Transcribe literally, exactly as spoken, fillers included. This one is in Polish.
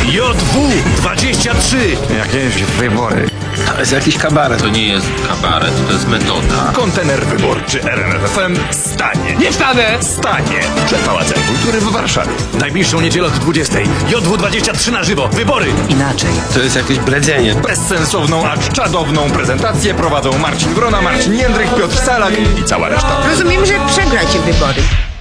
J W dwadzieścia trzy. Jakieś wybory. To jest jakiś kabaret. To nie jest kabaret, to jest metoda. Kontener wyborczy R M F F M stanie. Nie wstanę! Stanie przed Pałacem Kultury w Warszawie. Najbliższą niedzielę od dwudziestej. J W dwadzieścia trzy na żywo. Wybory. Inaczej. To jest jakieś bredzenie. Bezsensowną, acz czadowną prezentację prowadzą Marcin Wrona, Marcin Jędrych, Piotr Salak i cała reszta. Rozumiem, że przegracie wybory.